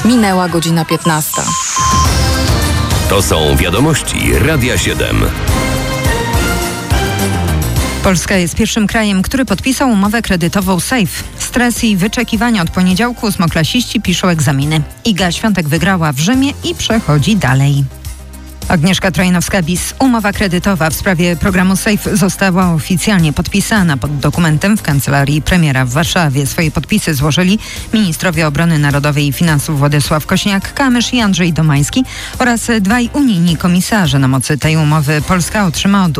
Minęła godzina 15. To są wiadomości Radia 7. Polska jest pierwszym krajem, który podpisał umowę kredytową SAFE. Stres i wyczekiwania od poniedziałku ósmoklasiści piszą egzaminy. Iga Świątek wygrała w Rzymie i przechodzi dalej. Agnieszka Trojanowska-Bis. Umowa kredytowa w sprawie programu SAFE została oficjalnie podpisana. Pod dokumentem w kancelarii premiera w Warszawie swoje podpisy złożyli ministrowie obrony narodowej i finansów Władysław Kosiniak-Kamysz i Andrzej Domański oraz dwaj unijni komisarze. Na mocy tej umowy Polska otrzyma od